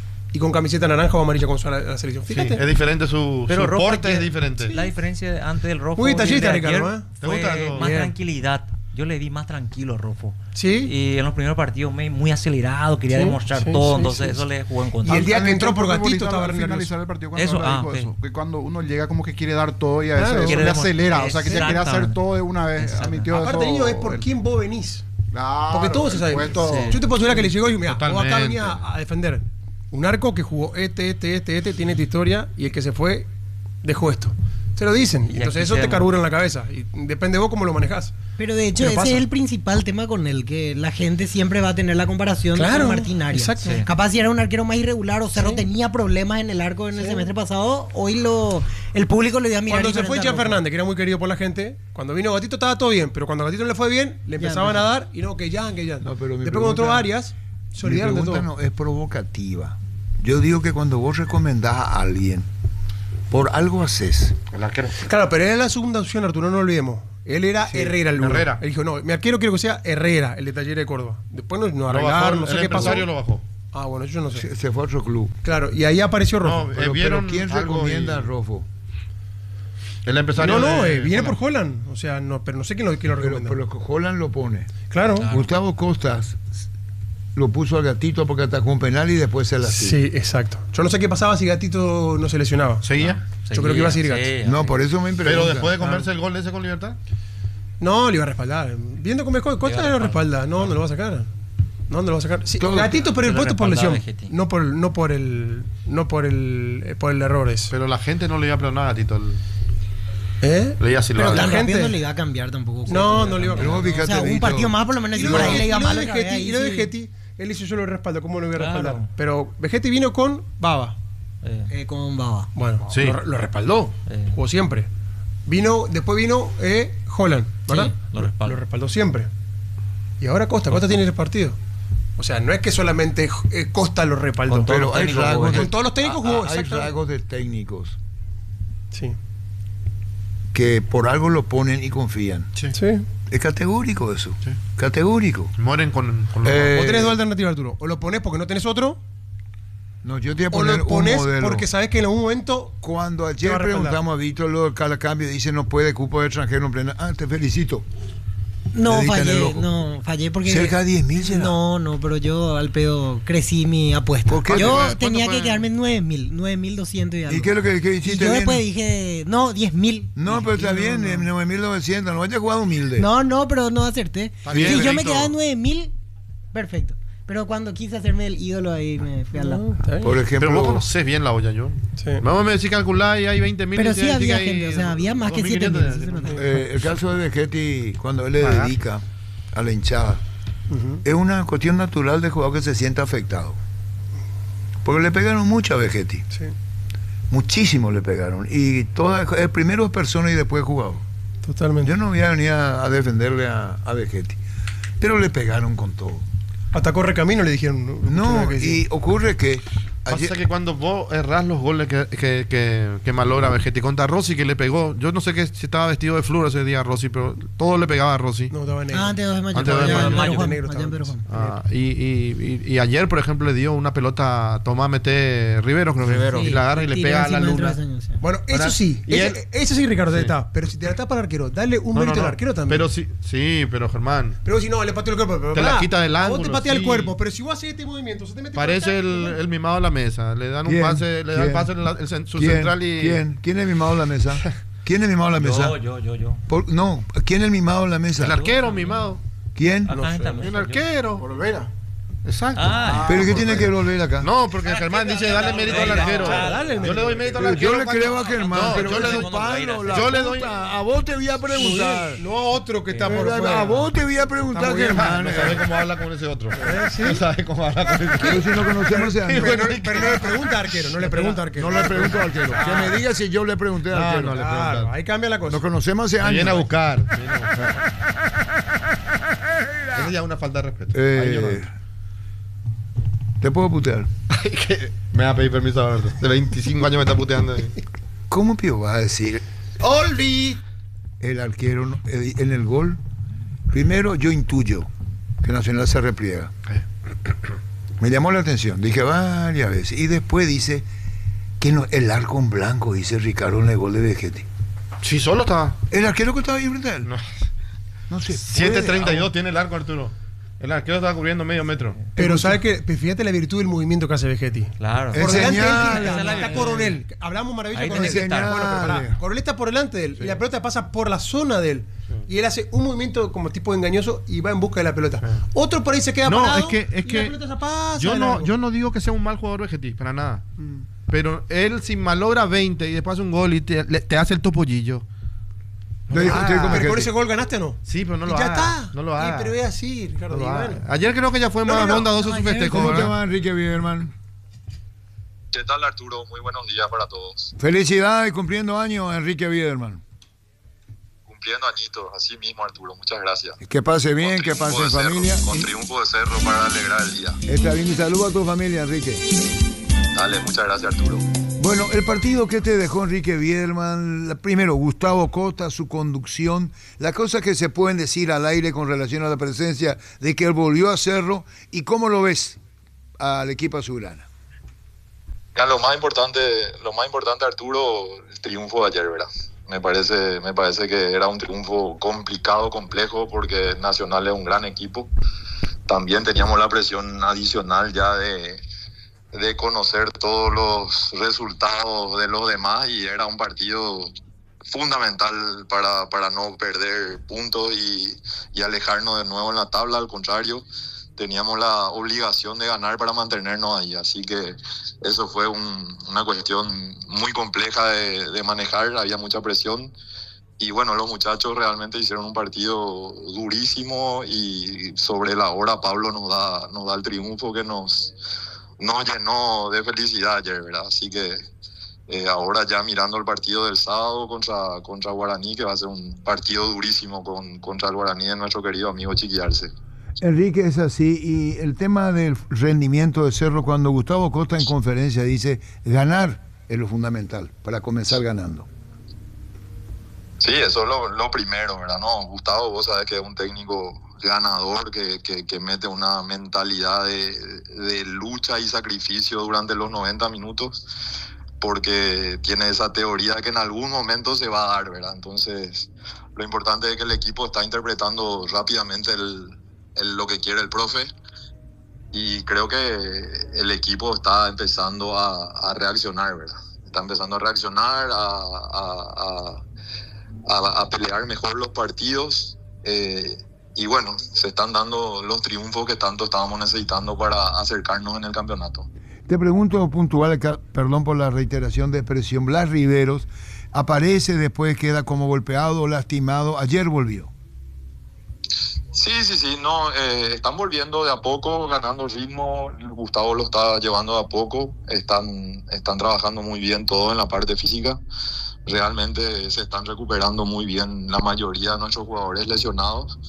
y con camiseta naranja o amarilla con la selección. Fíjate. Sí, es diferente su porte, es diferente. La diferencia antes del rojo. Muy detallista, Ricardo, ¿Te gusta más tranquilidad. Yo le vi más tranquilo a Rofo. Sí. Y en los primeros partidos muy acelerado, quería demostrar todo, entonces eso le jugó en contra. Y el día que entró por Gatito estaba finalizar el partido eso. Que cuando uno llega como que quiere dar todo y a veces eso le acelera, o sea que se quiere hacer todo de una vez. Aparte, niño, es por quién vos venís. Claro, porque todos se saben. Yo te puedo asegurar que le llegó y mira, vos acá venía a defender. Un arco que jugó tiene esta historia y el que se fue dejó esto. Se lo dicen. Y entonces eso te carbura en la cabeza. Y depende de vos cómo lo manejás. Pero de hecho, ese es el principal tema con el que la gente siempre va a tener la comparación con Martín Arias. Exacto. Capaz si era un arquero más irregular o Cerro tenía problemas en el arco en el semestre pasado, hoy el público le dio a mirar. Cuando se fue Jean Fernández, que era muy querido por la gente, cuando vino Gatito estaba todo bien, pero cuando a Gatito no le fue bien, le empezaban a dar y no, que ya. No, después cuando entró Arias, se olvidaron de todo. Mi pregunta no es provocativa. Yo digo que cuando vos recomendás a alguien, por algo haces. Claro, pero era la segunda opción, Arturo, no lo olvidemos. Él era Herrera el lugar. Él dijo, no, mi arquero quiero que sea Herrera, el de Talleres de Córdoba. Después no arreglaron, no sé qué pasó. Lo bajó. Ah, bueno, yo no sé. Se fue a otro club. Claro, y ahí apareció Rofo. Pero ¿quién recomienda a Rofo? El empresario. Viene por Holland. O sea, pero no sé quién lo recomienda. Pero Holland lo pone. Claro. Gustavo Costas lo puso al Gatito porque atajó un penal y después se lastimó. Sí, exacto. Yo no sé qué pasaba si Gatito no se lesionaba. ¿Seguía? Yo creo que iba a seguir Gatito. No, por eso me pregunto. Pero después de comerse el gol ese con Libertad. No, le iba a respaldar. Viendo cómo Costas lo respalda. No lo va a sacar. No lo va a sacar. Sí, Gatito perdió el puesto por lesión. No por el error ese. Pero la gente no le iba a perdonar a Gatito. Pero la gente no le iba a cambiar tampoco. No le iba a cambiar. O sea, un partido más por lo menos por ahí le iba mal. Y lo de Vegetti, él dice yo lo respaldo, ¿cómo lo voy a respaldar? Pero Vegetti vino con Baba. Con Baba. Bueno, lo respaldó. Jugó siempre. Después vino Holland, ¿verdad? Sí, lo respaldó siempre. Y ahora Costa tiene el partido. O sea, no es que solamente Costa lo respaldó. Pero hay rasgos con todos los técnicos jugó. Hay rasgos de técnicos. Sí. Que por algo lo ponen y confían. Sí. Es categórico eso. Sí. Categórico. Mueren con vos tenés dos alternativas, Arturo. O lo pones porque no tenés otro. No, yo te voy a poner o lo pones un modelo. porque sabes que en algún momento. Cuando ayer preguntamos a Víctor lo del cambio, dice no puede cupo de extranjero en plena. Te felicito. No, Le diste en el fallé, ojo. no, fallé porque... ¿Cerca de 10.000 será? No, pero yo al pedo crecí mi apuesta. ¿Por qué? Yo ¿Cuánto tenía fue? que quedarme en 9.200 y algo. ¿Y qué es lo que Y hiciste yo bien? después dije, no, 10.000. No, pero está bien, 9.900, no vayas a jugar humilde. No, pero no acerté. bien, Si yo me Benito. quedaba en 9.000, perfecto. Pero cuando quise hacerme el ídolo ahí me fui al lado. Por ejemplo, Pero vos conocés bien la olla, yo. Sí. Vamos a decir calcular y hay 20.000. Pero y sí decir había hay gente, o sea, había más que 2.500, 7.000. sí se nota. el caso de Vegetti, cuando él le Ajá. dedica a la hinchada, es una cuestión natural del jugador que se sienta afectado. Porque le pegaron mucho a Vegetti. Sí. Muchísimo le pegaron. Y el primero es persona y después jugador. Totalmente. Yo no voy a venir a defenderle a Vegetti. Pero le pegaron con todo. Hasta corre camino le dijeron. No, y ocurre que Pasa que cuando vos errás los goles que malogra Vegetti contra Rossi, que le pegó, yo no sé que si estaba vestido de flúor ese día Rossi, pero todo le pegaba a Rossi. No, estaba negro. Antes de 2 de mayo. Antes de 2 de allá en mayo. Pedro Juan, Negro allá en Pedro Juan. Y ayer, por ejemplo, le dio una pelota a Tomás Mete Rivero, creo que. Rivero. Y la agarra y le Tiró pega a la encima del luna. travesaño, sí. Bueno, eso ¿Verdad? sí. Y Eso sí, Ricardo, te Sí. está. Pero si te la tapa al arquero, dale un No, mérito no, al no. arquero también. Pero sí, pero Germán. Pero si no, le pateó el cuerpo. Pero Te la pará, quita del a vos te ángulo, patea el sí. cuerpo, pero si vos haces este movimiento, se te mete Parece por acá, el mimado a la mesa. Le dan un ¿Quién? pase, le dan ¿Quién? pase en su ¿quién? central y. ¿Quién es mimado en la mesa? ¿Quién es mimado en la mesa? Yo. No, ¿quién es mimado en la mesa? El arquero mimado. ¿Quién? Acá está, El arquero. Olvera. Exacto. ¿Pero qué tiene que volver acá? No, porque Germán dice darle mérito al arquero. dale el Yo le doy mérito al Pero arquero. yo le creo a Germán, No, pero yo le ese doy- palo, la yo le doy- puta, a vos te voy a preguntar. No a otro que está por A fuera. vos te voy a preguntar, Está muy bien, Germán. no sabe cómo habla con ese otro. No sabe cómo habla con ese Pero si no conocemos ese año. Pero no le pregunta arquero, no le pregunta arquero. No le pregunto al arquero. Que me diga si yo le pregunté al arquero. no le Claro, pregunta. ahí cambia la cosa. Nos conocemos hace Me años. viene a buscar. Esa ya es una falta de respeto. Ahí yo no- ¿Te puedo putear? Me va a pedir permiso ahora. De 25 años me está puteando. ¿Cómo Pío va a decir? ¡Olvi! El arquero en el gol. Primero yo intuyo que Nacional se repliega. Me llamó la atención. Dije varias veces. Y después dice que no, el arco en blanco, dice Ricardo en el gol de Vegetti. Sí, solo estaba. El arquero que estaba ahí frente a él. No sé. 7.32 tiene el arco, Arturo. El arquero estaba cubriendo medio metro. Pero sabes que, fíjate la virtud del movimiento que hace Vegetti. Claro. Por delante de él Señales. está Coronel. Hablamos maravilla Ahí con tenés que Coronel. estar. Bueno, pero pará. Coronel está por delante de él y la pelota pasa por la zona de él. Y él hace un movimiento como tipo engañoso y va en busca de la pelota. Otro por ahí se queda No, parado es y la que pelota se pasa yo de no, largo. yo no digo que sea un mal jugador Vegetti, para nada. Pero él si malogra 20 y después hace un gol y te hace el topollillo. Lo dijo- te dijo ¿Pero Vegetti. con ese gol ganaste o no? Sí, pero no Y lo ya haga. está. No lo haga. Pero es así, Ricardo. No lo y haga. bueno. Ayer creo que ya fue más bondadoso su festejo. ¿Cómo te ¿verdad? va, Enrique Biederman? ¿Qué tal, Arturo? Muy buenos días para todos. Felicidades cumpliendo años, Enrique Biederman. Cumpliendo añitos, así mismo, Arturo. Muchas gracias. Que pase bien, que pase en familia. Con triunfo de Cerro para alegrar el día. Está bien, y saludo a tu familia, Enrique. Dale, muchas gracias, Arturo. Bueno, el partido que te dejó Enrique Biederman, primero, Gustavo Costa, su conducción, las cosas que se pueden decir al aire con relación a la presencia de que él volvió a Cerro, y cómo lo ves al equipo azulgrana. Mira, lo más importante, Arturo, el triunfo de ayer, ¿verdad? Me parece que era un triunfo complicado, complejo, porque Nacional es un gran equipo. También teníamos la presión adicional ya de conocer todos los resultados de los demás, y era un partido fundamental para no perder puntos y alejarnos de nuevo en la tabla. Al contrario, teníamos la obligación de ganar para mantenernos ahí, así que eso fue una cuestión muy compleja de manejar. Había mucha presión y bueno, los muchachos realmente hicieron un partido durísimo, y sobre la hora Pablo nos da el triunfo que nos llenó de felicidad ayer, ¿verdad? Así que ahora ya mirando el partido del sábado contra Guaraní, que va a ser un partido durísimo contra el Guaraní de nuestro querido amigo Chiquiarse. Enrique, es así, y el tema del rendimiento de Cerro, cuando Gustavo Costa en conferencia dice, ganar es lo fundamental, para comenzar ganando. Sí, eso es lo primero, ¿verdad? No, Gustavo, vos sabés que es un técnico ganador que mete una mentalidad de lucha y sacrificio durante los 90 minutos, porque tiene esa teoría que en algún momento se va a dar, ¿verdad? Entonces, Lo importante es que el equipo está interpretando rápidamente lo que quiere el profe, y creo que el equipo está empezando a reaccionar, ¿verdad? Está empezando a reaccionar, a pelear mejor los partidos, y bueno, se están dando los triunfos que tanto estábamos necesitando para acercarnos en el campeonato. Te pregunto puntual acá, perdón por la reiteración de expresión, Blas Riveros aparece, después queda como golpeado, lastimado, ayer volvió. Sí, no, están volviendo de a poco, ganando ritmo. Gustavo lo está llevando de a poco, están trabajando muy bien todo en la parte física. Realmente se están recuperando muy bien la mayoría de nuestros jugadores lesionados,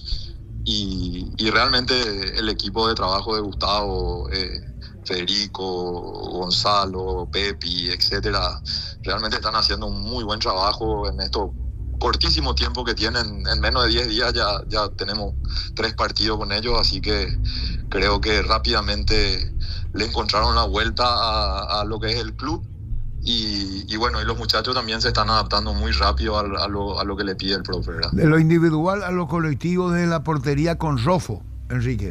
y realmente el equipo de trabajo de Gustavo, Federico, Gonzalo, Pepi, etcétera, realmente están haciendo un muy buen trabajo en estos cortísimo tiempo que tienen. En menos de 10 días ya tenemos 3 partidos con ellos, así que creo que rápidamente le encontraron la vuelta a lo que es el club, y bueno, y los muchachos también se están adaptando muy rápido a lo que le pide el profe, ¿verdad? De lo individual a lo colectivo, de la portería con Rofo, Enrique.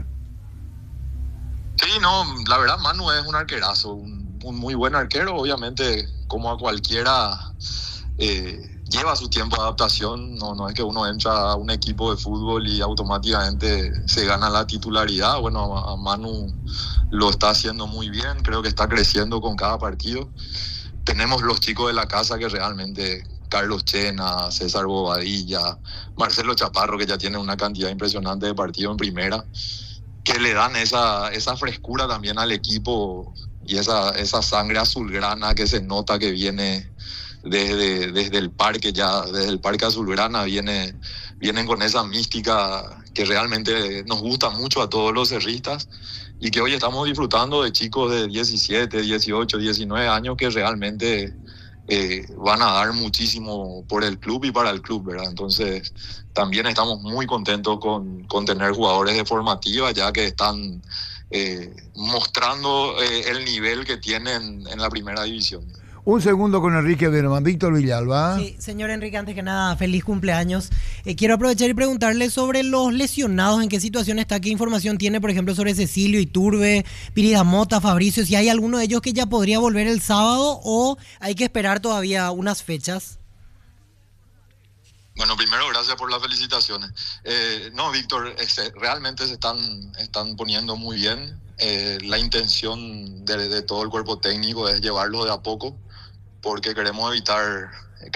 Sí, no, la verdad Manu es un arquerazo, un muy buen arquero. Obviamente, como a cualquiera, lleva su tiempo de adaptación. No es que uno entra a un equipo de fútbol y automáticamente se gana la titularidad. Bueno, a Manu lo está haciendo muy bien, creo que está creciendo con cada partido. Tenemos los chicos de la casa que realmente, Carlos Chena, César Bobadilla, Marcelo Chaparro, que ya tiene una cantidad impresionante de partidos en primera, que le dan esa frescura también al equipo, y esa sangre azulgrana que se nota que viene desde el parque, desde el parque azulgrana vienen con esa mística que realmente nos gusta mucho a todos los cerristas, y que hoy estamos disfrutando de chicos de 17, 18, 19 años que realmente van a dar muchísimo por el club y para el club, ¿verdad? Entonces también estamos muy contentos con tener jugadores de formativa, ya que están mostrando el nivel que tienen en la primera división. Un segundo con Enrique Berman. Víctor Villalba. Sí, señor Enrique, antes que nada, feliz cumpleaños. Quiero aprovechar y preguntarle sobre los lesionados, en qué situación está, qué información tiene, por ejemplo, sobre Cecilio, Iturbe, Piridamota, Fabricio, si hay alguno de ellos que ya podría volver el sábado o hay que esperar todavía unas fechas. Bueno, primero, gracias por las felicitaciones. No, Víctor, realmente se están poniendo muy bien. La intención de todo el cuerpo técnico es llevarlos de a poco, porque queremos evitar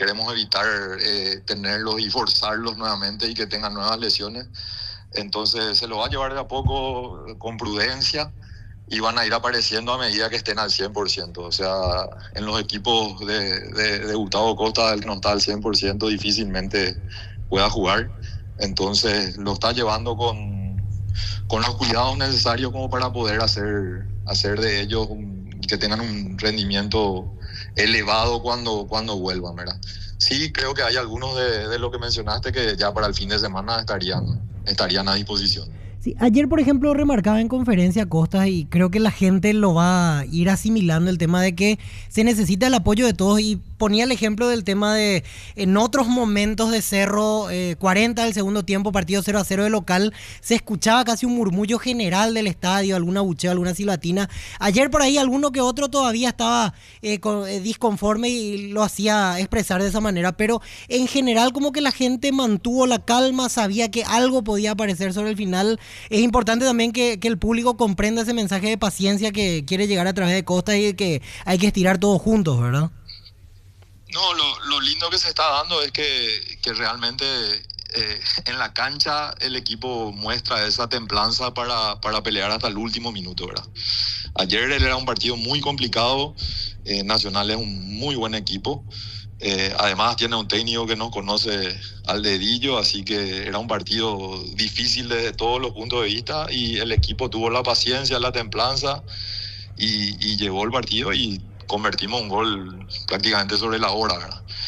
tenerlos y forzarlos nuevamente y que tengan nuevas lesiones. Entonces se lo va a llevar de a poco, con prudencia, y van a ir apareciendo a medida que estén al 100%. O sea, en los equipos de Gustavo Costa, el que no está al 100% difícilmente pueda jugar. Entonces lo está llevando con los cuidados necesarios como para poder hacer de ellos que tengan un rendimiento elevado cuando vuelvan, ¿verdad? Sí, creo que hay algunos de lo que mencionaste que ya para el fin de semana estarían a disposición. Sí, ayer, por ejemplo, remarcaba en conferencia Costas, y creo que la gente lo va a ir asimilando, el tema de que se necesita el apoyo de todos, y ponía el ejemplo del tema de en otros momentos de Cerro, 40 del segundo tiempo, partido 0-0 de local, se escuchaba casi un murmullo general del estadio, alguna bucheo, alguna silbatina. Ayer por ahí alguno que otro todavía estaba disconforme y lo hacía expresar de esa manera, pero en general como que la gente mantuvo la calma, sabía que algo podía aparecer sobre el final. Es importante también que el público comprenda ese mensaje de paciencia que quiere llegar a través de Costa, y que hay que estirar todos juntos, ¿verdad? No, lo lindo que se está dando es que realmente en la cancha el equipo muestra esa templanza para pelear hasta el último minuto, ¿verdad? Ayer era un partido muy complicado. Nacional es un muy buen equipo. Además tiene un técnico que nos conoce al dedillo, así que era un partido difícil desde todos los puntos de vista, y el equipo tuvo la paciencia, la templanza, y llevó el partido y convertimos un gol prácticamente sobre la hora, ¿verdad?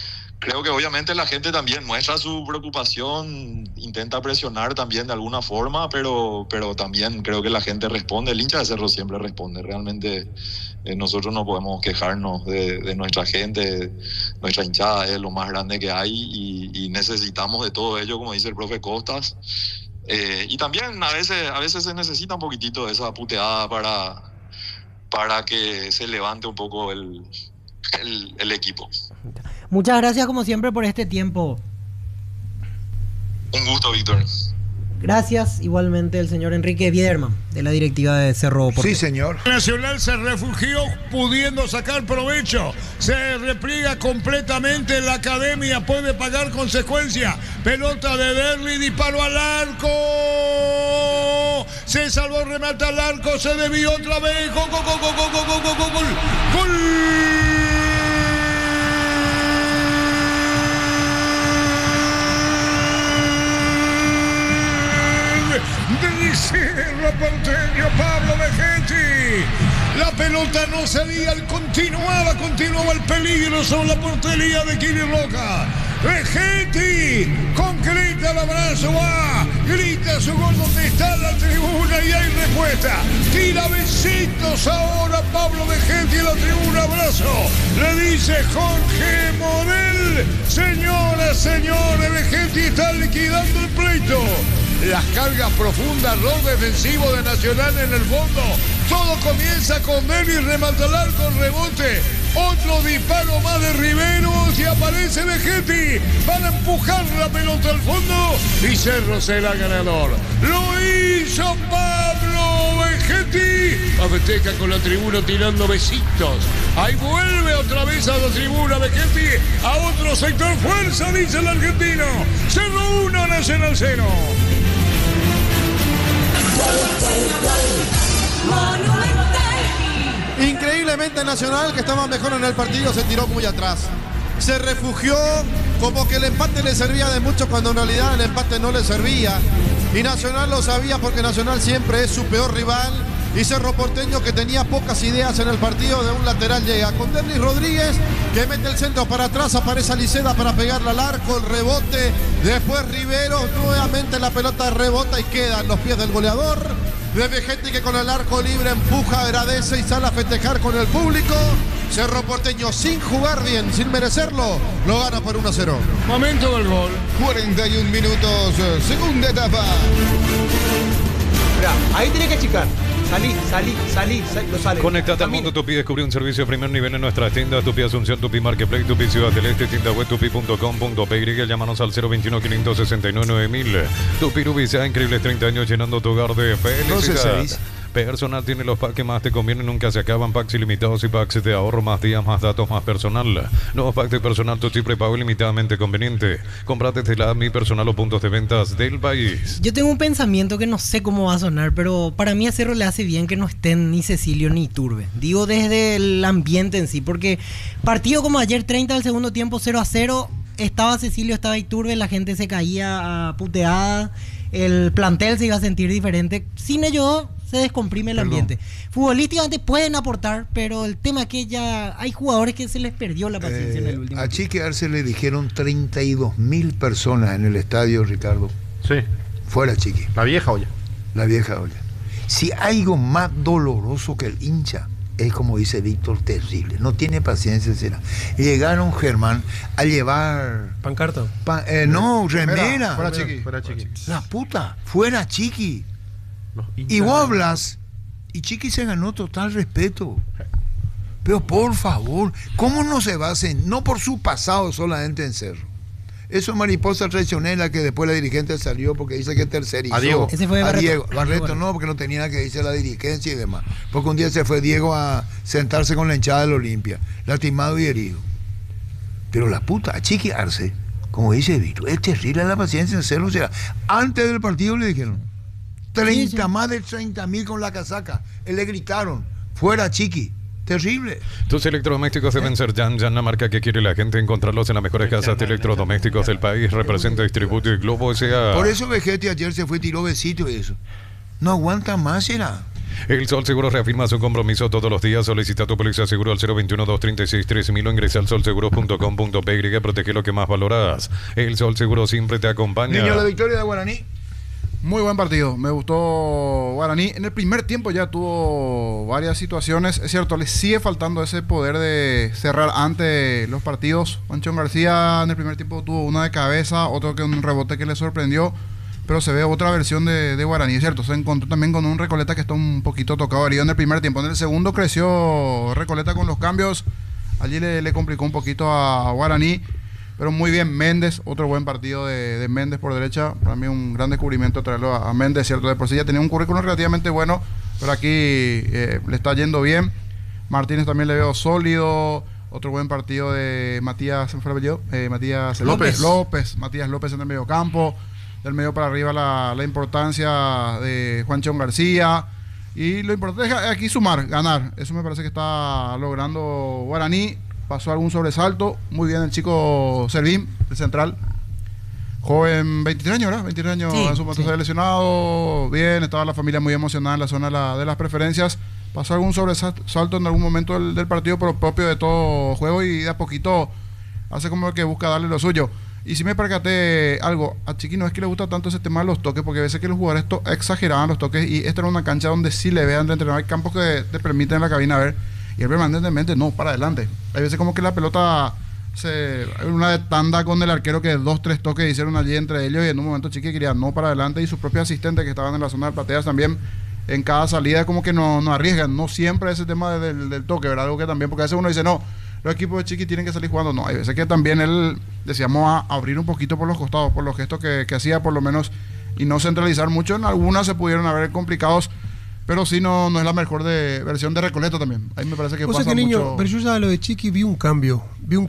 creo que obviamente la gente también muestra su preocupación, intenta presionar también de alguna forma, pero también creo que la gente responde. El hincha de Cerro siempre responde. Realmente nosotros no podemos quejarnos de nuestra gente. Nuestra hinchada es lo más grande que hay y necesitamos de todo ello, como dice el profe Costas. Y también a veces se necesita un poquitito de esa puteada para que se levante un poco el equipo. Muchas gracias como siempre por este tiempo. Un gusto, Víctor. Gracias igualmente el señor Enrique Biederman de la directiva de Cerro Porteño. Sí, señor. Nacional se refugió pudiendo sacar provecho. Se repliega completamente la academia. Puede pagar consecuencia. Pelota de Derli, disparo al arco. Se salvó, remata al arco. Se desvió otra vez. Gol, gol, gol, gol, gol, gol, gol, gol, gol. ¡Gol! Del Cerro Porteño, Pablo Vegetti. La pelota no salía, continuaba el peligro sobre la portería de Kili Roca. Vegetti concreta el abrazo, grita su gol donde está la tribuna y hay respuesta. Tira besitos ahora Pablo Vegetti en la tribuna, abrazo. Le dice Jorge Model, señoras, señores, Vegetti está liquidando el pleito. Las cargas profundas, rol defensivo de Nacional en el fondo. Todo comienza con Derli, remata al arco, rebote. Otro disparo más de Riveros y aparece Vegetti. Van a empujar la pelota al fondo y Cerro será ganador. Lo hizo Pablo Vegetti. Festeja con la tribuna tirando besitos. Ahí vuelve otra vez a la tribuna Vegetti. A otro sector, fuerza, dice el argentino. Cerro 1, Nacional 0. Increíblemente Nacional, que estaba mejor en el partido, se tiró muy atrás. Se refugió como que el empate le servía de mucho cuando en realidad el empate no le servía. Y Nacional lo sabía porque Nacional siempre es su peor rival. Y Cerro Porteño, que tenía pocas ideas en el partido, de un lateral llega con Derli Rodríguez, que mete el centro para atrás, aparece Aliceda para pegarle al arco, el rebote, después Riveros, nuevamente la pelota rebota y queda en los pies del goleador. De Vegetti, que con el arco libre empuja, agradece y sale a festejar con el público. Cerro Porteño, sin jugar bien, sin merecerlo, lo gana por 1-0. Momento del gol. 41 minutos, segunda etapa. Mirá, ahí tiene que achicar. Salí, lo sale. Conectate al mundo Tupi, descubrí un servicio de primer nivel en nuestras tiendas: Tupi Asunción, Tupi Marketplace, Tupi Ciudad del Este, tienda web tupi.com.py. Llámanos al 021-569-9000. Tupi Rubicea, increíbles 30 años llenando tu hogar de felicidad. Personal tiene los packs que más te convienen, nunca se acaban. Packs ilimitados y packs de ahorro, más días, más datos, más personal. Nuevos packs de personal, tu chip prepago ilimitadamente conveniente. Comprate desde la app Mi Personal o puntos de ventas del país. Yo tengo un pensamiento que no sé cómo va a sonar, pero para mí a Cerro le hace bien que no estén ni Cecilio ni Iturbe. Digo desde el ambiente en sí, porque partido como ayer, 30 del segundo tiempo, 0-0, estaba Cecilio, estaba Iturbe, la gente se caía a puteada, el plantel se iba a sentir diferente. Sin ello se descomprime el ambiente. Futbolísticamente pueden aportar, pero el tema es que ya hay jugadores que se les perdió la paciencia en el último a Chiqui Arce le dijeron 32.000 personas en el estadio, Ricardo. Sí. Fuera Chiqui. La vieja olla. La vieja olla. Si hay algo más doloroso que el hincha, es como dice Víctor, terrible. No tiene paciencia, será. Llegaron, Germán, a llevar... ¿Pancarta? No, remera. Fuera Chiqui. La puta, fuera Chiqui. Y vos hablas, y Chiqui se ganó total respeto. Pero por favor, ¿cómo no se basen? No por su pasado solamente en Cerro. Eso mariposa traicionera que después la dirigente salió porque dice que tercerizó. A Diego. Ese fue Barreto. Diego. Barreto no, porque no tenía nada que decir la dirigencia y demás. Porque un día se fue Diego a sentarse con la hinchada del Olimpia, lastimado y herido. Pero la puta, Chiqui Arce, como dice Víctor, es terrible la paciencia en Cerro. O sea, antes del partido le dijeron 30, más de 30.000 con la casaca. Le gritaron, fuera Chiqui. Terrible. Tus electrodomésticos deben ser Yan, la marca que quiere la gente, encontrarlos en las mejores casas de electrodomésticos del país. Representa, distribuye y Globo S.A. Por eso Vegetti ayer se fue y tiró besito y eso. No aguanta más, será. El Sol Seguro reafirma su compromiso todos los días. Solicita tu póliza seguro al 021-236-3000 o ingresa al solseguros.com.py. Protege lo que más valoras. El Sol Seguro siempre te acompaña. Niño, la victoria de Guaraní. Muy buen partido, me gustó Guaraní. En el primer tiempo ya tuvo varias situaciones. Es cierto, le sigue faltando ese poder de cerrar antes los partidos. Juanchón García en el primer tiempo tuvo una de cabeza, otro que un rebote que le sorprendió. Pero se ve otra versión de Guaraní, es cierto. Se encontró también con un Recoleta que está un poquito tocado herido en el primer tiempo. En el segundo creció Recoleta con los cambios. Allí le complicó un poquito a Guaraní. Pero muy bien, Méndez, otro buen partido de Méndez por derecha. Para mí un gran descubrimiento traerlo a Méndez, cierto. De por sí ya tenía un currículum relativamente bueno, pero aquí le está yendo bien. Martínez también le veo sólido. Otro buen partido de Matías López. Matías López en el medio campo. Del medio para arriba la importancia de Juanchón García. Y lo importante es aquí sumar, ganar. Eso me parece que está logrando Guaraní. Pasó algún sobresalto. Muy bien el chico Servín, el central. Joven, 23 años, ¿verdad? 23 años en su momento se había lesionado. Bien, estaba la familia muy emocionada en la zona de las preferencias. Pasó algún sobresalto en algún momento del partido, pero propio de todo juego y de a poquito hace como que busca darle lo suyo. Y si me percaté algo, a Chiqui no es que le gusta tanto ese tema de los toques, porque a veces que los jugadores exageraban los toques y esta era una cancha donde sí le vean de entrenar. Hay campos que te permiten en la cabina ver y él permanentemente no, para adelante. Hay veces como que la pelota una tanda con el arquero que 2-3 toques hicieron allí entre ellos y en un momento Chiqui quería no para adelante y sus propios asistentes que estaban en la zona de plateas también en cada salida como que no arriesgan, no siempre ese tema del toque, ¿verdad? Algo que también, porque a veces uno dice no, los equipos de Chiqui tienen que salir jugando, no, hay veces que también él decíamos a abrir un poquito por los costados, por los gestos que hacía por lo menos y no centralizar mucho. En algunas se pudieron haber complicados, pero sí no es la mejor versión de Recoleta también. Ahí me parece que pasa mucho. Niño, pero yo ya lo de Chiqui vi un cambio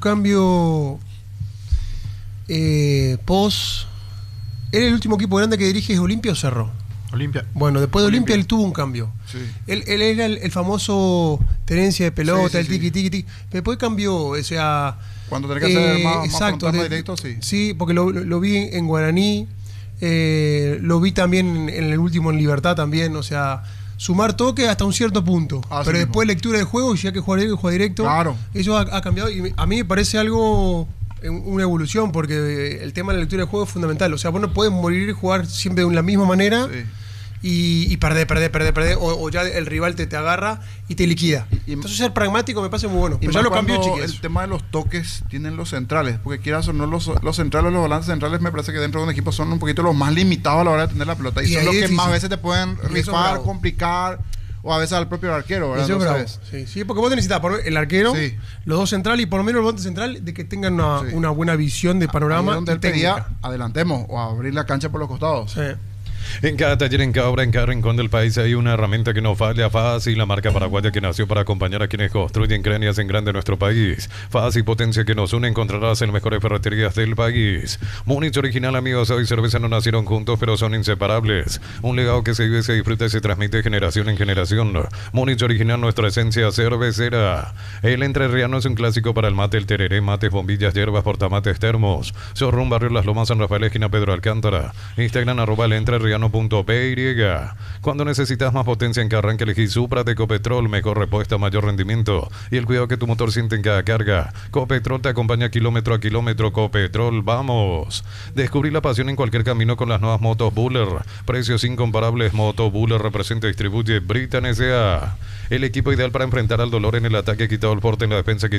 post. ¿Era el último equipo grande que dirige es Olimpia o Cerro? Olimpia. Bueno, después de Olimpia él tuvo un cambio. Sí. Él era el famoso tenencia de pelota, sí, el tiqui. Después cambió, o sea. Cuando tenés que hacer más directo, sí. Sí, porque lo vi en Guaraní, lo vi también en el último en Libertad también, o sea. Sumar toque hasta un cierto punto, pero después lectura de juego y ya que juega directo, claro. Eso ha cambiado y a mí me parece algo, una evolución, porque el tema de la lectura de juego es fundamental. O sea, vos no podés morir y jugar siempre de la misma manera y perder, o ya el rival te agarra y te liquida. Entonces ser pragmático me parece muy bueno. Y pero ya lo cambió, Chiqui. El tema de los toques tienen los centrales, porque quieras o no, los centrales, los volantes centrales, me parece que dentro de un equipo son un poquito los más limitados a la hora de tener la pelota. Y son los que más veces te pueden rifar, complicar, o a veces al propio arquero, ¿verdad? Sí, porque vos necesitas el arquero, los dos centrales y por lo menos el volante central de que tengan una buena visión de panorama. Ahí donde él pedía, adelantemos o abrir la cancha por los costados. Sí. En cada taller, en cada obra, en cada rincón del país hay una herramienta que no falla. Fácil, la marca paraguaya que nació para acompañar a quienes construyen, crean y hacen grande nuestro país. Fácil, potencia que nos une, encontrarás en las mejores ferreterías del país. Múnich original, amigos, hoy cerveza no nacieron juntos, pero son inseparables. Un legado que se vive, se disfruta y se transmite de generación en generación. Múnich original, nuestra esencia cervecera. El entrerriano es un clásico para el mate, el tereré, mates, bombillas, hierbas, portamates, termos. Zorrón, Barrio Las Lomas, San Rafael, esquina Pedro Alcántara. Instagram, @el entrerriano.py. Cuando necesitas más potencia en que arranque, elegí Supra de Ecopetrol, mejor repuesta, mayor rendimiento y el cuidado que tu motor siente en cada carga. Ecopetrol te acompaña kilómetro a kilómetro. Ecopetrol, vamos. Descubrí la pasión en cualquier camino con las nuevas motos Buller. Precios incomparables. Moto Buller representa y distribuye Britan S.A. El equipo ideal para enfrentar al dolor en el ataque, quitado el porte en la defensa,